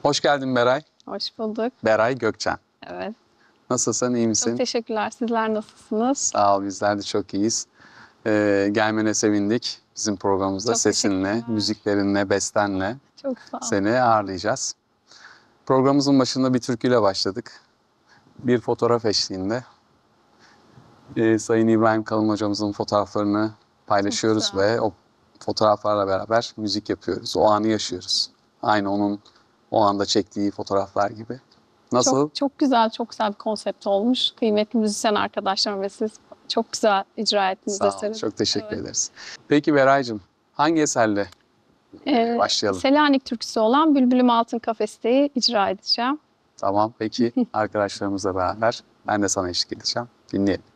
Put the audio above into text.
Hoş geldin Beray. Hoş bulduk. Beray Gökçen. Evet. Nasılsın, iyi misin? Çok teşekkürler. Sizler nasılsınız? Sağ ol, bizler de çok iyiyiz. Gelmene sevindik. Bizim programımızda Çok sesinle, teşekkürler. müziklerinle, bestenle Çok sağ ol. seni ağırlayacağız. Programımızın başında bir türküyle başladık. Bir fotoğraf eşliğinde. Sayın İbrahim Kalın hocamızın fotoğraflarını paylaşıyoruz Çok güzel. ve o fotoğraflarla beraber müzik yapıyoruz. O anı yaşıyoruz. Aynı onun o anda çektiği fotoğraflar gibi. Nasıl? Çok güzel bir konsept olmuş. Kıymetli müzisyen arkadaşlarım ve siz çok güzel icra ettiniz Sağ ol, eseri. çok teşekkür Evet. ederiz. Peki Beray'cığım, hangi eserle başlayalım? Selanik türküsü olan Bülbülüm Altın Kafeste'yi icra edeceğim. Tamam, peki arkadaşlarımızla beraber ben de sana eşlik edeceğim. Dinleyelim.